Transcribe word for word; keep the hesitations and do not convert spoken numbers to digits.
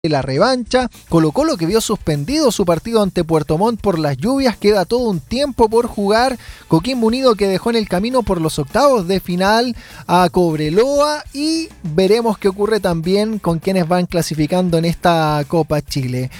la revancha. Colo-Colo, que vio suspendido su partido ante Puerto Montt por las lluvias, queda todo un tiempo por jugar. Coquimbo Unido, que dejó en el camino por los octavos de final a Cobreloa, y veremos qué ocurre también con quienes van clasificando en esta Copa Chile.